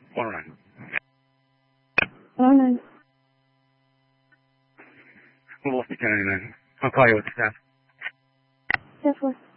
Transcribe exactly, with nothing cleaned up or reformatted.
One nine. One nine. We'll look at ten nine. I'll call you with the staff. Ten four.